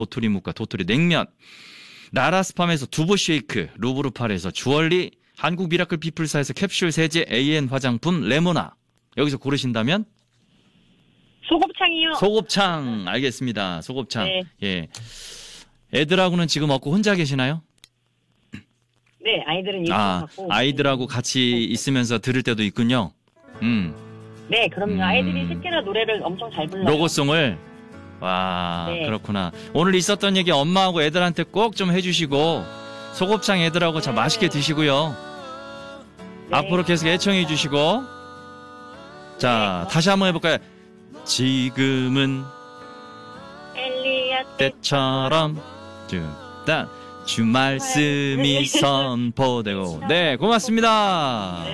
도토리 묵과 도토리 냉면, 라라스팜에서 두부 쉐이크, 루브르팔에서 주얼리, 한국 미라클 피플사에서 캡슐 세제 AN 화장품 레모나. 여기서 고르신다면? 소곱창이요. 소곱창. 알겠습니다. 소곱창. 네. 예. 애들하고는 지금 없고 혼자 계시나요? 네, 아이들은 있고. 아이들하고 같이 있으면서 들을 때도 있군요. 네, 그럼요. 아이들이 특히나 노래를 엄청 잘 불러요. 로고송을? 와, 네. 그렇구나. 오늘 있었던 얘기 엄마하고 애들한테 꼭 좀 해주시고, 소곱창 애들하고 참 맛있게 드시고요. 네. 앞으로 계속 애청해 주시고. 자, 다시 한번 해볼까요? 지금은 엘리야 때처럼 주 말씀이 선포되고. 네, 고맙습니다.